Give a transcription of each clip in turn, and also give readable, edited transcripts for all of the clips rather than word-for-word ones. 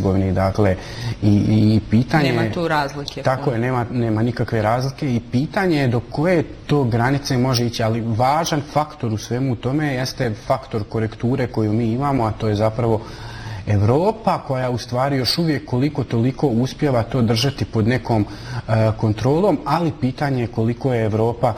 Hercegovini, dakle, i pitanje... Nema tu razlike. Tako je, nema nikakve razlike i pitanje je do koje to granice može ići, ali važan faktor u svemu tome jeste faktor korekture koju mi imamo, a to je zapravo Evropa koja u stvari još uvijek koliko toliko uspijeva to držati pod nekom kontrolom, ali pitanje je koliko je Evropa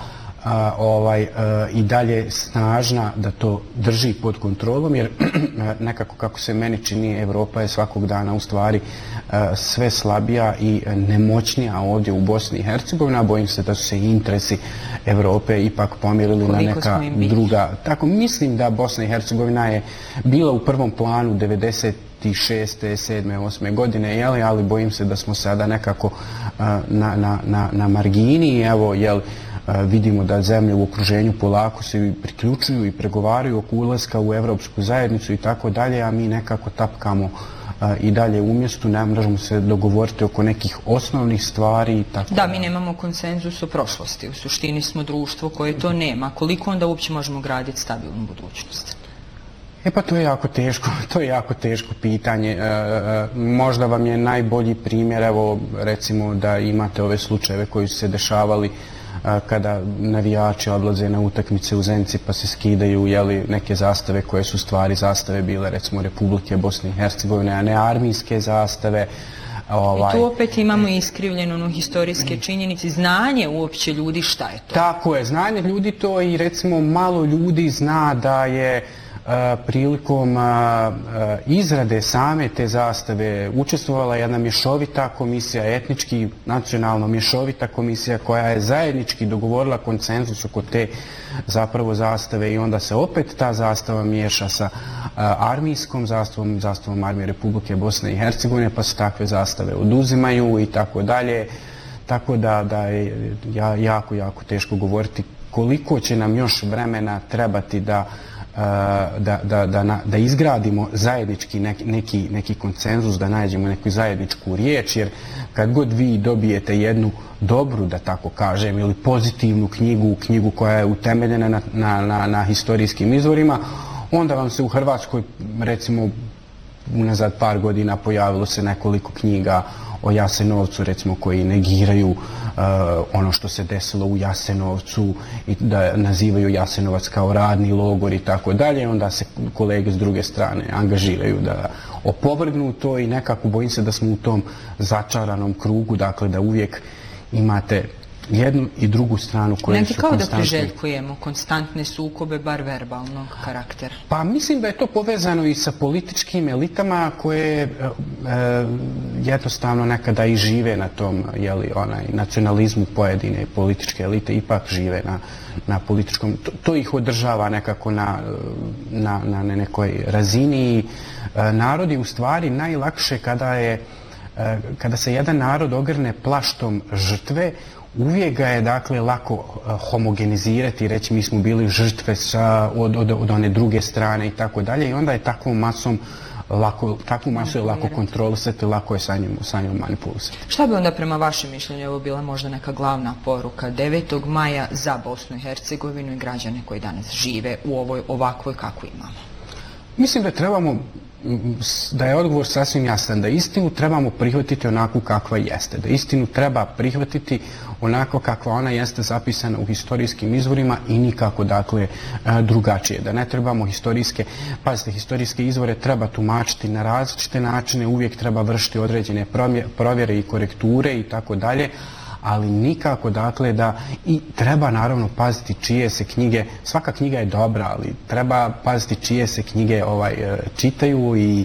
i dalje snažna da to drži pod kontrolom, jer nekako kako se meni čini Evropa je svakog dana u stvari sve slabija i nemoćnija ovdje u Bosni i Hercegovini, a bojim se da su se interesi Evrope ipak pomirili na neka druga. Tako mislim da Bosna i Hercegovina je bila u prvom planu 96. 7. 8. godine, ali bojim se da smo sada nekako na margini i evo, vidimo da zemlje u okruženju polako se priključuju i pregovaraju oko ulaska u Evropsku zajednicu i tako dalje, a mi nekako tapkamo i dalje u mjestu, ne možemo se dogovoriti oko nekih osnovnih stvari. Tako da, mi nemamo konsenzus o prošlosti, u suštini smo društvo koje to nema. Koliko onda uopće možemo graditi stabilnu budućnost? Pa to je jako teško pitanje. Možda vam je najbolji primjer, evo recimo da imate ove slučajeve koji su se dešavali kada navijači odlaze na utakmice u Zenici pa se skidaju neke zastave koje su stvari zastave bile recimo Republike Bosne i Hercegovine, a ne armijske zastave. I tu opet imamo iskrivljeno historijske činjenice, znanje uopće ljudi šta je to. Tako je, znanje ljudi to i recimo malo ljudi zna da je prilikom izrade same te zastave učestvovala jedna mješovita komisija, etnički, nacionalno mješovita komisija koja je zajednički dogovorila konsenzus oko te zapravo zastave i onda se opet ta zastava miješa sa armijskom zastavom Armije Republike Bosne i Hercegovine, pa se takve zastave oduzimaju i tako dalje. Tako da je jako teško govoriti koliko će nam još vremena trebati da izgradimo zajednički neki konsenzus, da nađemo neku zajedničku riječ, jer kad god vi dobijete jednu dobru, da tako kažem, ili pozitivnu knjigu koja je utemeljena na historijskim izvorima, onda vam se u Hrvatskoj, recimo, unazad par godina pojavilo se nekoliko knjiga o Jasenovcu, recimo, koji negiraju ono što se desilo u Jasenovcu i da nazivaju Jasenovac kao radni logor i tako dalje. Onda se kolege s druge strane angažiraju da opovrgnu to i nekako bojim se da smo u tom začaranom krugu, dakle da uvijek imate jednu i drugu stranu koje su konstantne. Kao da priželjkujemo konstantne sukobe, bar verbalnog karaktera. Pa mislim da je to povezano i sa političkim elitama koje jednostavno nekada i žive na tom nacionalizmu pojedine političke elite, ipak žive na političkom. To ih održava nekako na nekoj razini. Narod je u stvari najlakše kada se jedan narod ogrne plaštom žrtve, uvijek ga je dakle lako homogenizirati i reći mi smo bili žrtve od one druge strane i tako dalje i onda je takvu masu je lako kontrolisati, lako je sa njom manipulisati. Šta bi onda prema vašem mišljenju ovo bila možda neka glavna poruka 9. maja za Bosnu i Hercegovinu i građane koji danas žive u ovoj ovakvoj kako imamo? Mislim da je odgovor sasvim jasan, da istinu trebamo prihvatiti onako kakva jeste, da istinu treba prihvatiti onako kakva ona jeste zapisana u historijskim izvorima i nikako dakle drugačije, da ne trebamo historijske izvore treba tumačiti na različite načine, uvijek treba vršiti određene provjere i korekture i tako dalje, ali nikako dakle da i treba naravno paziti čije se knjige, svaka knjiga je dobra, ali treba paziti čije se knjige čitaju i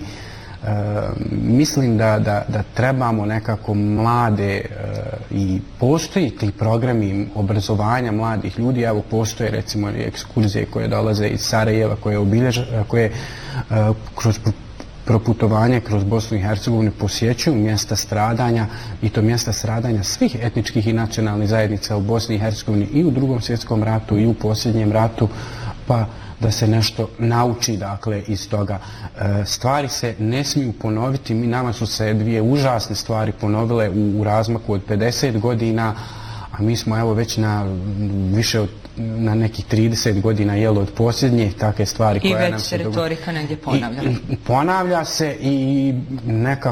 mislim da trebamo nekako mlade i postoji ti programi obrazovanja mladih ljudi, evo postoje recimo ekskurzije koje dolaze iz Sarajeva koje kroz proputovanje kroz Bosnu i Hercegovinu posjećuju mjesta stradanja i to mjesta stradanja svih etničkih i nacionalnih zajednica u Bosni i Hercegovini i u Drugom svjetskom ratu i u posljednjem ratu, pa da se nešto nauči dakle iz toga. Stvari se ne smiju ponoviti, nama su se dvije užasne stvari ponovile u razmaku od 50 godina, a mi smo evo već više od nekih 30 godina od posljednje takve stvari koje nam se... I već se retorika negdje ponavlja. Ponavlja se i